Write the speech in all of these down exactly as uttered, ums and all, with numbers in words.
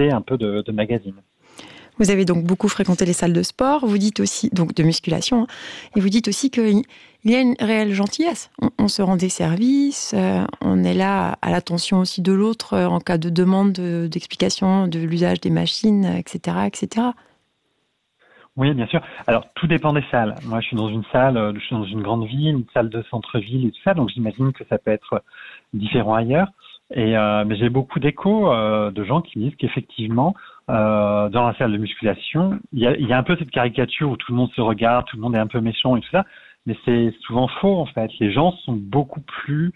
musclé un peu de, de magazine. Vous avez donc beaucoup fréquenté les salles de sport, vous dites aussi, donc de musculation, hein, et vous dites aussi qu'il y a une réelle gentillesse. On, on se rend des services, euh, on est là à l'attention aussi de l'autre euh, en cas de demande de, d'explication de l'usage des machines, et cetera, et cetera. Oui, bien sûr. Alors, tout dépend des salles. Moi, je suis dans une salle, euh, je suis dans une grande ville, une salle de centre-ville et tout ça, donc j'imagine que ça peut être différent ailleurs. Et euh, mais j'ai beaucoup d'échos euh, de gens qui disent qu'effectivement, euh, dans la salle de musculation, il y a, il y a un peu cette caricature où tout le monde se regarde, tout le monde est un peu méchant et tout ça, mais c'est souvent faux en fait. Les gens sont beaucoup plus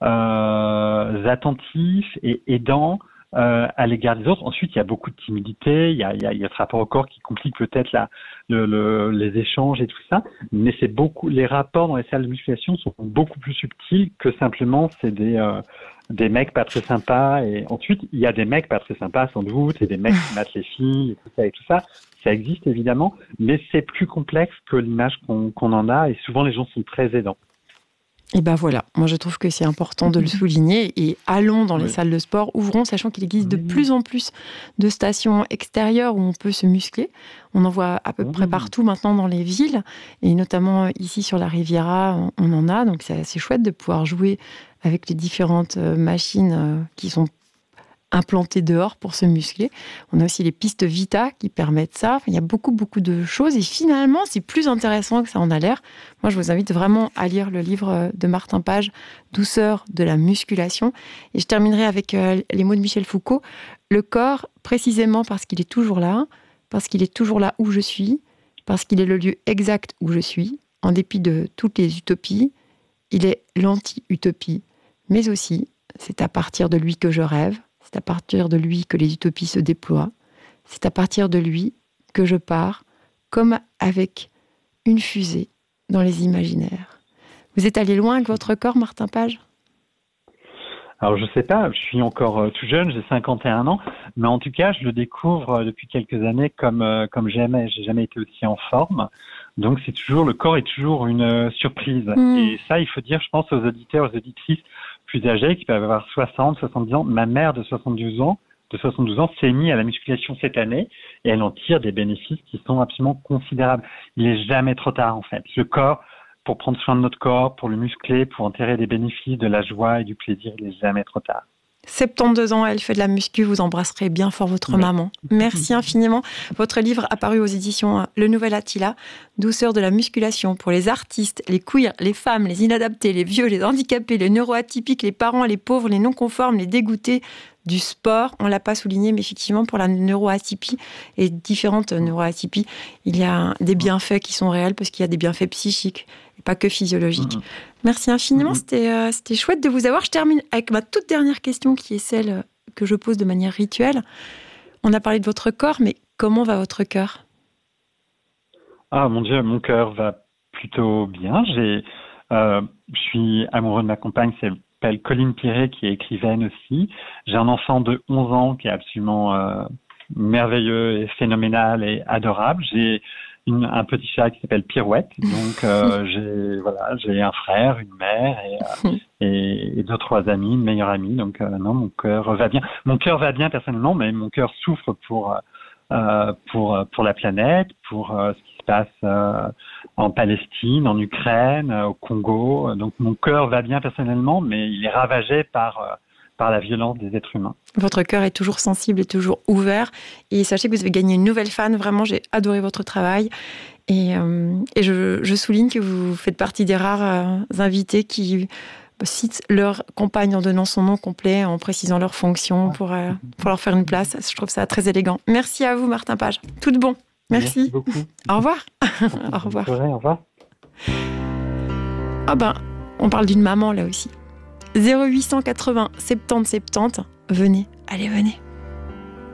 euh, attentifs et aidants euh, à l'égard des autres. Ensuite, il y a beaucoup de timidité, il y a, il y a, il y a ce rapport au corps qui complique peut-être la, le, le, les échanges et tout ça, mais c'est beaucoup, les rapports dans les salles de musculation sont beaucoup plus subtils que simplement c'est des euh, des mecs pas très sympas. Et ensuite, il y a des mecs pas très sympas sans doute, et des mecs qui matent les filles et tout ça et tout ça. Ça existe évidemment, mais c'est plus complexe que l'image qu'on, qu'on en a, et souvent les gens sont très aidants. Et ben voilà, moi je trouve que c'est important de le souligner, et allons dans les Oui. salles de sport, ouvrons, sachant qu'il existe de Oui. plus en plus de stations extérieures où on peut se muscler. On en voit à peu Oui. près partout maintenant dans les villes, et notamment ici sur la Riviera, on en a, donc c'est assez chouette de pouvoir jouer avec les différentes machines qui sont implantés dehors pour se muscler. On a aussi les pistes Vita qui permettent ça. Enfin, il y a beaucoup, beaucoup de choses. Et finalement, c'est plus intéressant que ça en a l'air. Moi, je vous invite vraiment à lire le livre de Martin Page, Douceur de la musculation. Et je terminerai avec euh, les mots de Michel Foucault. Le corps, précisément parce qu'il est toujours là, parce qu'il est toujours là où je suis, parce qu'il est le lieu exact où je suis, en dépit de toutes les utopies, il est l'anti-utopie. Mais aussi, c'est à partir de lui que je rêve. C'est à partir de lui que les utopies se déploient. C'est à partir de lui que je pars, comme avec une fusée dans les imaginaires. Vous êtes allé loin avec votre corps, Martin Page ? Alors, je sais pas, je suis encore euh, tout jeune, j'ai cinquante et un ans, mais en tout cas, je le découvre euh, depuis quelques années comme euh, comme jamais, j'ai jamais été aussi en forme. Donc, c'est toujours, le corps est toujours une euh, surprise. Mmh. Et ça, il faut dire, je pense aux auditeurs, aux auditrices plus âgés qui peuvent avoir soixante, soixante-dix ans. Ma mère de soixante-douze ans, de soixante-douze ans, s'est mise à la musculation cette année, et elle en tire des bénéfices qui sont absolument considérables. Il est jamais trop tard, en fait. Le corps, pour prendre soin de notre corps, pour le muscler, pour en tirer des bénéfices, de la joie et du plaisir, il n'est jamais trop tard. soixante-douze ans, elle fait de la muscu, vous embrasserez bien fort votre oui. maman. Merci infiniment. Votre livre apparu aux éditions Le Nouvel Attila, Douceur de la musculation pour les artistes, les queers, les femmes, les inadaptés, les vieux, les handicapés, les neuroatypiques, les parents, les pauvres, les non-conformes, les dégoûtés du sport. On ne l'a pas souligné, mais effectivement, pour la neuroatypie et différentes neuroatypies, il y a des bienfaits qui sont réels parce qu'il y a des bienfaits psychiques et pas que physiologiques. Mmh. Merci infiniment, mmh. c'était, euh, c'était chouette de vous avoir. Je termine avec ma toute dernière question qui est celle que je pose de manière rituelle. On a parlé de votre corps, mais comment va votre cœur ? Ah mon Dieu, mon cœur va plutôt bien. J'ai, euh, je suis amoureux de ma compagne, c'est s'appelle Colline Piret, qui est écrivaine aussi. J'ai un enfant de onze ans qui est absolument euh, merveilleux et phénoménal et adorable. J'ai une, un petit chat qui s'appelle Pirouette. Donc euh, j'ai voilà, j'ai un frère, une mère et, euh, et, et deux trois amis, une meilleure amie. Donc euh, non, mon cœur va bien. Mon cœur va bien personnellement, mais mon cœur souffre pour euh, pour pour la planète, pour euh, ce qui se passe euh, en Palestine, en Ukraine, au Congo. Donc mon cœur va bien personnellement, mais il est ravagé par euh, par la violence des êtres humains. Votre cœur est toujours sensible et toujours ouvert. Et sachez que vous avez gagné une nouvelle fan. Vraiment, j'ai adoré votre travail. Et, euh, et je, je souligne que vous faites partie des rares euh, invités qui citent leur compagne en donnant son nom complet, en précisant leur fonction pour, euh, pour leur faire une place. Je trouve ça très élégant. Merci à vous, Martin Page. Tout de bon. Merci. Merci beaucoup. Au revoir. Au revoir. Au revoir. Ah ben, on parle d'une maman là aussi. zéro huit cent quatre-vingts soixante-dix soixante-dix. Venez, allez, venez.